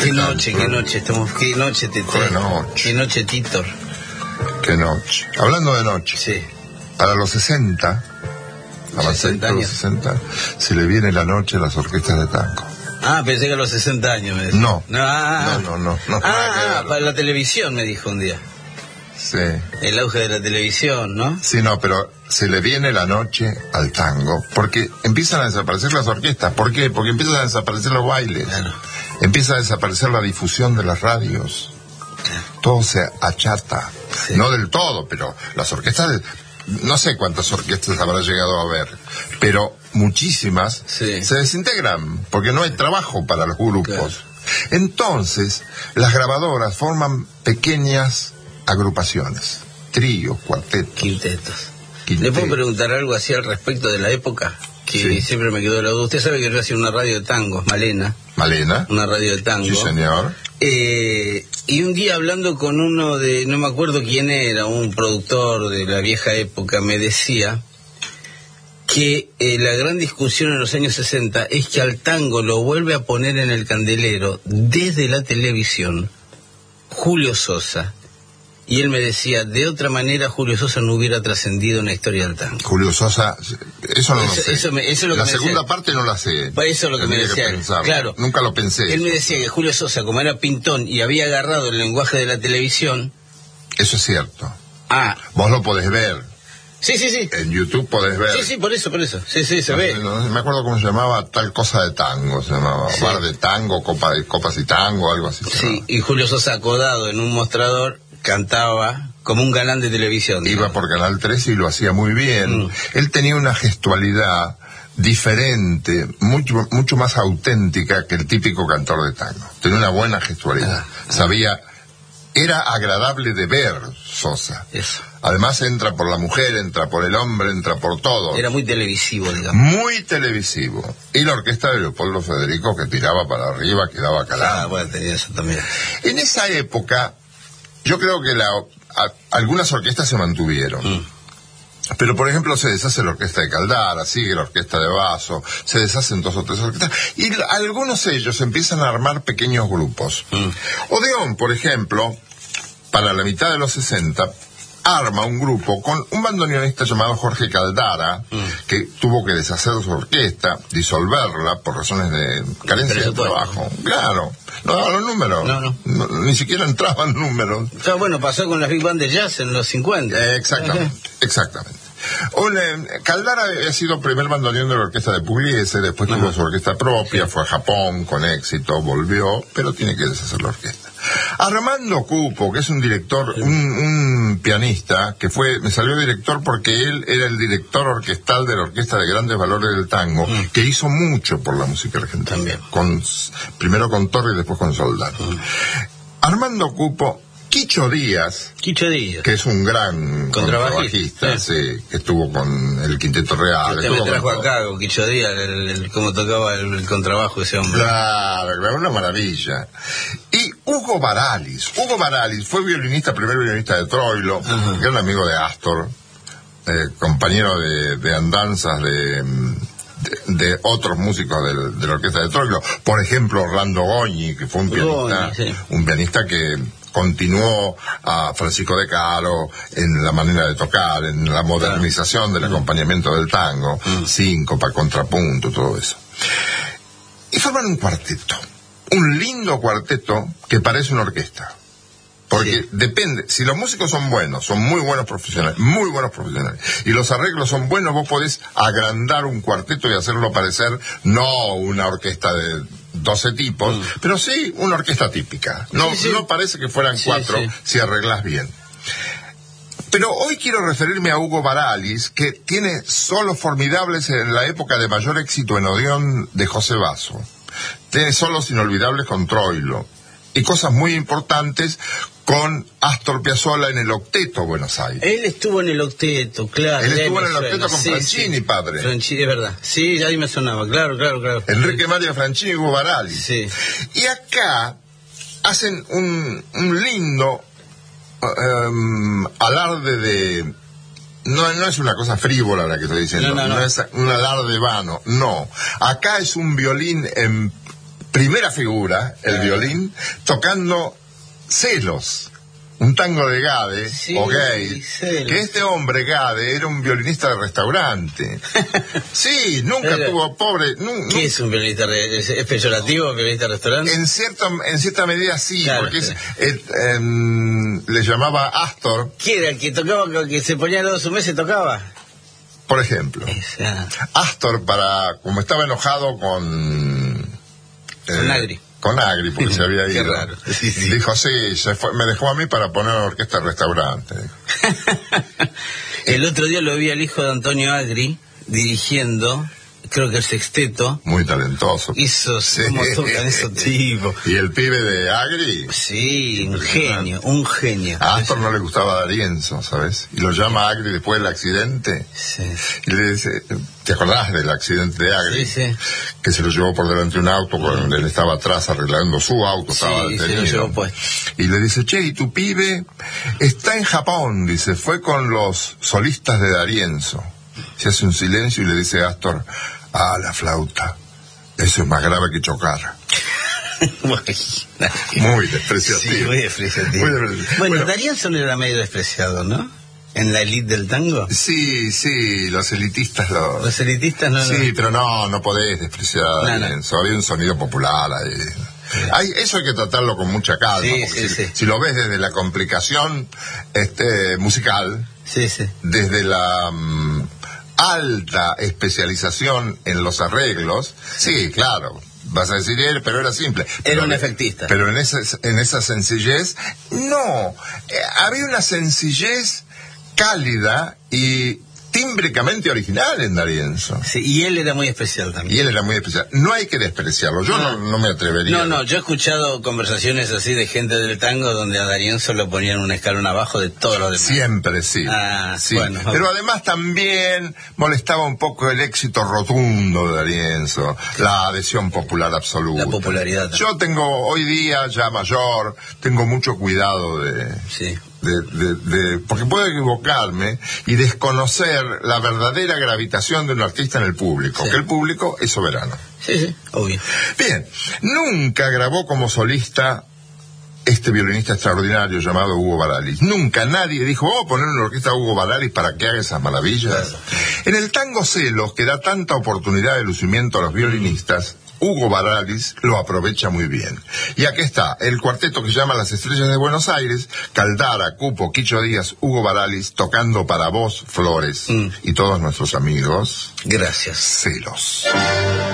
Qué noche, qué noche, qué noche, Tete. Qué noche. Qué noche, Titor. Qué noche. Hablando de noche. Sí. Para los 60, a los 60 años. 60, se le viene la noche a las orquestas de tango. Ah, pensé que a los 60 años me decía. No. No, No. para la televisión me dijo un día. Sí. El auge de la televisión, ¿no? Sí, no, pero se le viene la noche al tango porque empiezan a desaparecer las orquestas. ¿Por qué? Porque empiezan a desaparecer los bailes. Claro. Empieza a desaparecer la difusión de las radios. Todo se achata. Sí. No del todo, pero las orquestas, no sé cuántas orquestas habrá llegado a haber, pero muchísimas Sí. se desintegran porque no hay trabajo para los grupos. Claro. Entonces, las grabadoras forman pequeñas agrupaciones, tríos, cuartetos. Quintetos. Quintetos. ¿Le puedo preguntar algo así al respecto de la época? Que Sí. siempre me quedó la duda. Usted sabe que yo hacía una radio de tangos, Malena. Malena. Una radio de tango. Sí, señor. Y un día hablando con uno de, no me acuerdo quién era, un productor de la vieja época, me decía que la gran discusión en los años 60 es que al tango lo vuelve a poner en el candelero desde la televisión Julio Sosa. Y él me decía, de otra manera Julio Sosa no hubiera trascendido en la historia del tango. Julio Sosa, eso no lo sé. Eso es lo que la me segunda decía. parte no la sé. Pues eso es lo que me Tendría decía. pensarlo. Claro. Nunca lo pensé. Él me decía que Julio Sosa, como era pintón y había agarrado el lenguaje de la televisión. Eso es cierto. Ah, Vos lo podés ver. sí. En YouTube podés ver. Sí, por eso. Sí, se ve. No me acuerdo cómo se llamaba, tal cosa de tango, se llamaba Sí. bar de tango, copas y tango, algo así. se Sí, llamaba. y Julio Sosa acodado en un mostrador cantaba como un galán de televisión. Iba digamos. por Canal 13 y lo hacía muy bien. Él tenía una gestualidad diferente, mucho más auténtica que el típico cantor de tango. Tenía una buena gestualidad. Sabía, era agradable de ver Sosa. Eso. Además entra por la mujer, entra por el hombre, entra por todo. Era muy televisivo, digamos. Muy televisivo. Y la orquesta de Leopoldo Federico que tiraba para arriba, quedaba calada. Ah, bueno, tenía eso también. En esa época, yo creo que algunas orquestas se mantuvieron. Pero, por ejemplo, se deshace la orquesta de Caldara, sigue la orquesta de Basso, se deshacen 2 o 3 orquestas, y algunos de ellos empiezan a armar pequeños grupos. Odeón, por ejemplo, para la mitad de los 60, arma un grupo con un bandoneonista llamado Jorge Caldara, que tuvo que deshacer su orquesta, disolverla por razones de carencia de trabajo. Claro, no daban los números. No. Ni siquiera entraban números. O sea, bueno, pasó con las Big Band de Jazz en los 50. Exactamente. Caldara había sido primer bandoneón de la orquesta de Pugliese, después tuvo su orquesta propia, fue a Japón con éxito, volvió, pero tiene que deshacer la orquesta. Armando Cupo, que es un director, un pianista, que me salió director porque él era el director orquestal de la Orquesta de Grandes Valores del Tango, que hizo mucho por la música argentina. También. Primero con Torre y después con Soldán. Armando Cupo, Quicho Díaz, que es un gran contrabajista, sí, que estuvo con el Quinteto Real. Usted me trajo acá con Quicho Díaz, cómo tocaba el contrabajo ese hombre. Claro, una maravilla. Y Hugo Baralis fue primer violinista de Troilo, gran amigo de Astor, compañero de andanzas de otros músicos de la orquesta de Troilo. Por ejemplo, Orlando Goñi, que fue un pianista que continuó a Francisco De Caro en la manera de tocar, en la modernización del acompañamiento del tango, síncopa, contrapunto, todo eso. Y forman un cuarteto, un lindo cuarteto que parece una orquesta. Porque depende, si los músicos son buenos, son muy buenos profesionales, y los arreglos son buenos, vos podés agrandar un cuarteto y hacerlo parecer no una orquesta de 12 tipos, pero sí una orquesta típica. No parece que fueran 4 si arreglás bien. Pero hoy quiero referirme a Hugo Baralis, que tiene solos formidables en la época de mayor éxito en Odeón de José Basso. Tiene solos inolvidables con Troilo. Y cosas muy importantes con Astor Piazzolla en el Octeto Buenos Aires. Él estuvo en el Octeto, claro. Él estuvo en el Octeto con Franchini, padre. Franchini, es verdad. Sí, ahí me sonaba, claro. Enrique María Franchini y Hugo Baralis. Sí. Y acá hacen un lindo alarde de... No es una cosa frívola la que estoy diciendo, no es un alarde vano, no. Acá es un violín en primera figura, el violín, tocando Celos, un tango de Gade, o Gay, que este hombre, Gade, era un violinista de restaurante. Sí, nunca tuvo, pobre... ¿Qué es un violinista? ¿Es peyorativo violinista de restaurante? En cierta medida sí, claro, porque le llamaba Astor. ¿Quién era el que tocaba, que se ponía todo su mes y tocaba? Por ejemplo, Astor, como estaba enojado con Agri. Con Agri, porque se había ido. Qué raro. Sí. Dijo, sí, me dejó a mí para poner una orquesta de restaurante. El otro día lo vi al hijo de Antonio Agri dirigiendo, creo que el sexteto. Muy talentoso. ¿Cómo tocan esos tipos? ¿Y el pibe de Agri? Sí, un genio. A Astor no le gustaba D'Arienzo, ¿sabes? Y lo llama Agri después del accidente. Sí. Y le dice, ¿te acordás del accidente de Agri? Sí. Que se lo llevó por delante de un auto cuando él estaba atrás arreglando su auto, estaba detenido. Se lo llevó, pues. Y le dice, che, ¿y tu pibe? Está en Japón, dice, fue con los solistas de D'Arienzo. Se hace un silencio y le dice a Astor, la flauta, eso es más grave que chocar. Muy despreciativo. Sí, muy despreciativo. Bueno, D'Arienzo no era medio despreciado, ¿no? ¿En la elite del tango? Sí, los elitistas Los elitistas no... Sí, pero no podés despreciar a D'Arienzo. Había un sonido popular ahí. Eso hay que tratarlo con mucha calma, porque si lo ves desde la complicación musical, desde la alta especialización en los arreglos, sí, claro, vas a decir pero era simple. Era un efectista. Pero en esa sencillez, no, había una sencillez cálida y tímbricamente original en D'Arienzo. Sí, y él era muy especial también. No hay que despreciarlo, yo no me atrevería. No, yo he escuchado conversaciones así de gente del tango donde a D'Arienzo lo ponían un escalón abajo de todos los demás. Siempre, sí. Sí. Bueno, pero además también molestaba un poco el éxito rotundo de D'Arienzo, la adhesión popular absoluta. La popularidad. Yo hoy día, ya mayor, tengo mucho cuidado porque puedo equivocarme y desconocer la verdadera gravitación de un artista en el público, que el público es soberano. Sí, obvio. Bien, nunca grabó como solista este violinista extraordinario llamado Hugo Baralis. Nunca nadie dijo, vamos a poner una orquesta a Hugo Baralis para que haga esas maravillas. Claro. En el tango Celos, que da tanta oportunidad de lucimiento a los violinistas, Hugo Baralis lo aprovecha muy bien. Y aquí está, el cuarteto que se llama Las Estrellas de Buenos Aires, Caldara, Cupo, Quicho Díaz, Hugo Baralis, tocando para vos, Flores, y todos nuestros amigos. Gracias. Celos.